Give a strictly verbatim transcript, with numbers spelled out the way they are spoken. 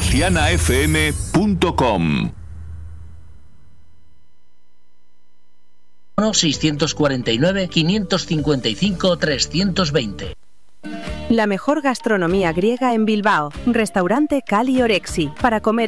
murciana f m punto com. seiscientos cuarenta y nueve, quinientos cincuenta y cinco, trescientos veinte. La mejor gastronomía griega en Bilbao. Restaurante Cali Orexi. Para comer